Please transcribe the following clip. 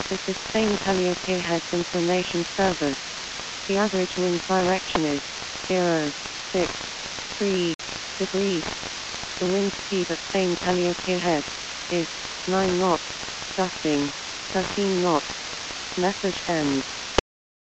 This is Spain Calliope Heads Information Service. The average wind direction is 0.63 degrees. The wind speed at Spain Calliope Head is 9 knots, gusting 13 knots. Message ends.